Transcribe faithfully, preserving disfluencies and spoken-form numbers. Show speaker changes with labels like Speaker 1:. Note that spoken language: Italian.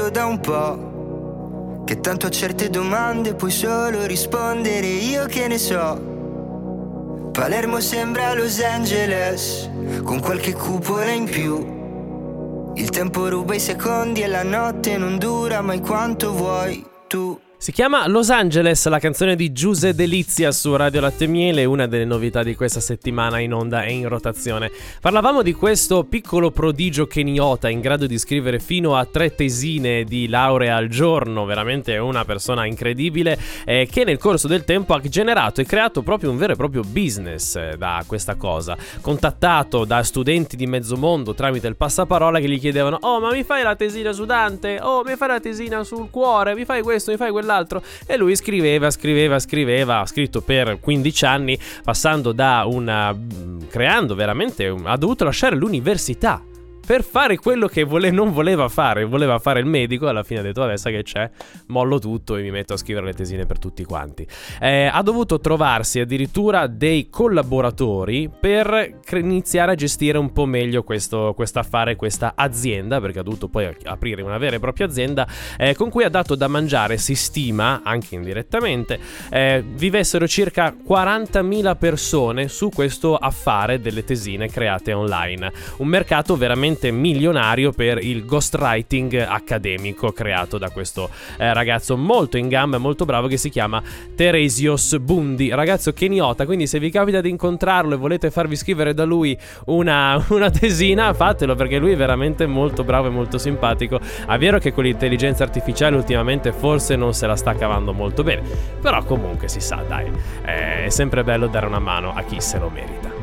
Speaker 1: da un po', che tanto a certe domande puoi solo rispondere io che ne so. Palermo sembra Los Angeles, con qualche cupola in più. Il tempo ruba i secondi e la notte non dura mai quanto vuoi tu.
Speaker 2: Si chiama Los Angeles, la canzone di Giuse Delizia su Radio Latte Miele, una delle novità di questa settimana in onda e in rotazione. Parlavamo di questo piccolo prodigio keniota in grado di scrivere fino a tre tesine di laurea al giorno, veramente una persona incredibile, eh, che nel corso del tempo ha generato e creato proprio un vero e proprio business eh, da questa cosa. Contattato da studenti di mezzo mondo tramite il passaparola che gli chiedevano: oh, ma mi fai la tesina su Dante? Oh, mi fai la tesina sul cuore? Mi fai questo, mi fai quell'altro? E lui scriveva, scriveva, scriveva, ha scritto per quindici anni, passando da una... creando veramente... ha dovuto lasciare l'università per fare quello che vole- non voleva fare. Voleva fare il medico, alla fine ha detto adesso che c'è, mollo tutto e mi metto a scrivere le tesine per tutti quanti. Eh, ha dovuto trovarsi addirittura dei collaboratori per cre- iniziare a gestire un po' meglio questo affare, questa azienda, perché ha dovuto poi aprire una vera e propria azienda eh, con cui ha dato da mangiare, si stima, anche indirettamente, eh, vivessero circa quarantamila persone su questo affare delle tesine create online. Un mercato veramente milionario per il ghostwriting accademico creato da questo eh, ragazzo molto in gamba e molto bravo che si chiama Teresios Bundi, ragazzo keniota. Quindi se vi capita di incontrarlo e volete farvi scrivere da lui una, una tesina, fatelo, perché lui è veramente molto bravo e molto simpatico. È vero che con l'intelligenza artificiale ultimamente forse non se la sta cavando molto bene, però comunque si sa, dai, è sempre bello dare una mano a chi se lo merita.